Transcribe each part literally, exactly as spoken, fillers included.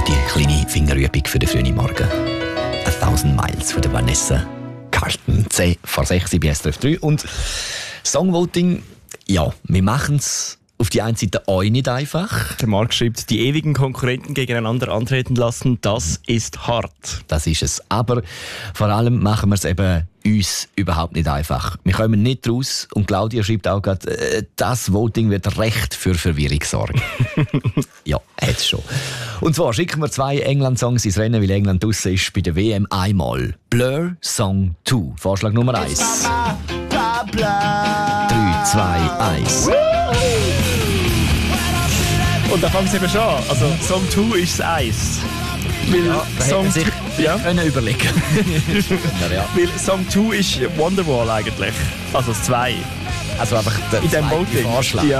die kleine Fingerübung für den frühen Morgen. A Thousand Miles von der Vanessa Carlton. zehn vor sechs bei S R F drei. Und Songvoting, ja, wir machen es auf die einen Seite euch nicht einfach. Der Marc schreibt, die ewigen Konkurrenten gegeneinander antreten lassen, das ist hart. Das ist es. Aber vor allem machen wir es eben uns überhaupt nicht einfach. Wir kommen nicht raus und Claudia schreibt auch gerade, äh, das Voting wird recht für Verwirrung sorgen. Ja, hat es schon. Und zwar schicken wir zwei England-Songs ins Rennen, weil England draussen ist bei der W M einmal. Blur, Song zwei. Vorschlag Nummer eins. drei, zwei, eins. Und da fangen sie eben schon an. Also Song zwei ist das eins. Weil Ja, da Song hätten sich ja. können überlegen. ja, ja. Weil Song zwei ist Wonderwall eigentlich. Also das zwei. Also einfach der In dem zweite Voting. Vorschlag. Ja.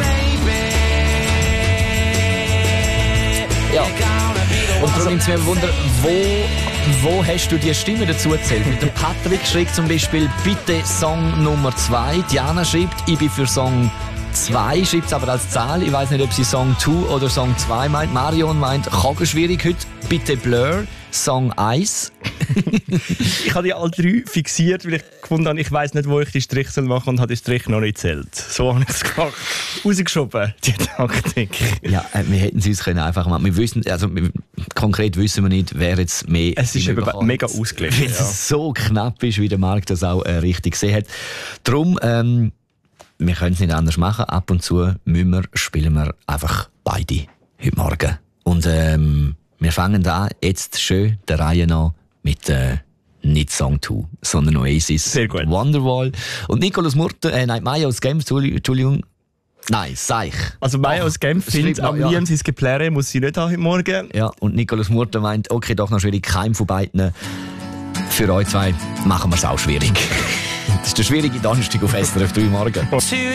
Ja. Und darum nimmt es mich Wunder, wo, wo hast du die Stimme dazu gezählt? Mit dem Patrick schreibt zum Beispiel, bitte Song Nummer zwei. Diana schreibt, ich bin für Song zwei, schreibt es aber als Zahl. Ich weiß nicht, ob sie Song zwei oder Song zwei meint. Marion meint, Kogel schwierig heute. Bitte Blur, Song eins. Ich habe die alle drei fixiert, weil ich gefunden habe, ich weiss nicht, wo ich die Strich soll machen und habe den Strich noch nicht gezählt. So habe ich es gemacht. Rausgeschoben, die Taktik. Ja, äh, wir hätten es uns können einfach machen. Wir wissen, also wir, konkret wissen wir nicht, wer jetzt mehr. Es ist eben mega ausgeglichen. Weil es so knapp ist, wie der Markt das auch äh, richtig gesehen hat. Darum, ähm, wir können es nicht anders machen. Ab und zu müssen wir, spielen wir einfach beide heute Morgen. Und ähm, wir fangen an, jetzt schön der Reihe nach mit äh, nicht Song zwei, sondern Oasis. Sehr gut. Wonderwall. Und Nikolaus Murten, äh, nein, Maya aus Genf, Entschuldigung. Nein, Seich. Also Maya aus Genf findet, am ja. Liam sein Geplärre muss sie nicht haben heute Morgen. Ja, und Nikolaus Murten meint, okay, doch noch schwierig, kein von beiden. Für euch zwei machen wir es auch schwierig. Das ist der schwierige Donnerstag auf S R F drei morgen.